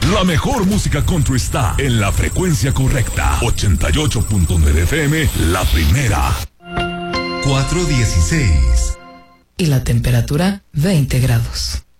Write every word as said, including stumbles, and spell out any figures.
La mejor música country está en la frecuencia correcta. ochenta y ocho punto nueve F M, la primera. cuatro dieciséis. Y la temperatura veinte grados.